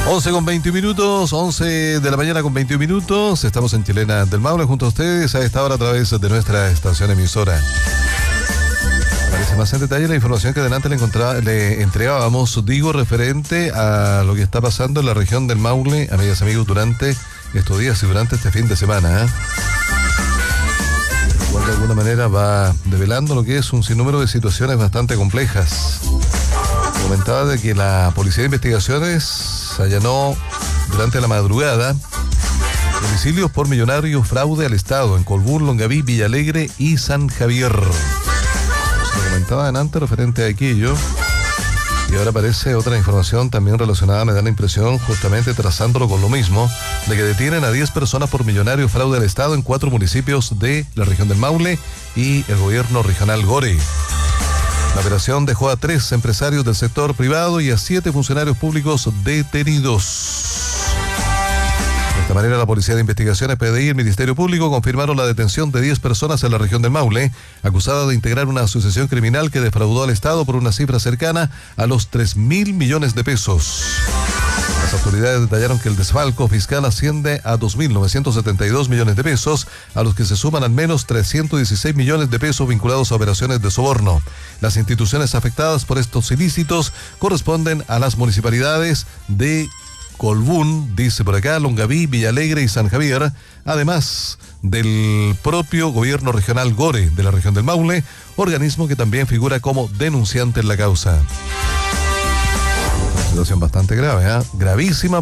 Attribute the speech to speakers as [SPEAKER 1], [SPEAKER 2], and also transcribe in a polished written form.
[SPEAKER 1] 11 de la mañana con 21 minutos. Estamos en Chilena del Maule junto a ustedes a esta hora a través de nuestra estación emisora. Aparece más en detalle la información que adelante le entregábamos, referente a lo que está pasando en la región del Maule, amigas y amigos, durante estos días y durante este fin de semana. Igual de alguna manera va develando lo que es un sinnúmero de situaciones bastante complejas. Comentaba de que la Policía de Investigaciones allanó durante la madrugada domicilios por millonario fraude al Estado en Colbún, Longaví, Villalegre y San Javier. Se lo comentaba antes referente a aquello y ahora aparece otra información también relacionada, me da la impresión, justamente trazándolo con lo mismo, de que detienen a 10 personas por millonario fraude al Estado en 4 municipios de la región del Maule y el gobierno regional Gore. La operación dejó a 3 empresarios del sector privado y a 7 funcionarios públicos detenidos. De esta manera, la Policía de Investigaciones, PDI y el Ministerio Público confirmaron la detención de 10 personas en la región del Maule, acusadas de integrar una asociación criminal que defraudó al Estado por una cifra cercana a los 3.000 millones de pesos. Las autoridades detallaron que el desfalco fiscal asciende a 2.972 millones de pesos, a los que se suman al menos 316 millones de pesos vinculados a operaciones de soborno. Las instituciones afectadas por estos ilícitos corresponden a las municipalidades de Colbún, dice por acá, Longaví, Villalegre y San Javier, además del propio gobierno regional Gore de la región del Maule, organismo que también figura como denunciante en la causa. Situación bastante grave, gravísima.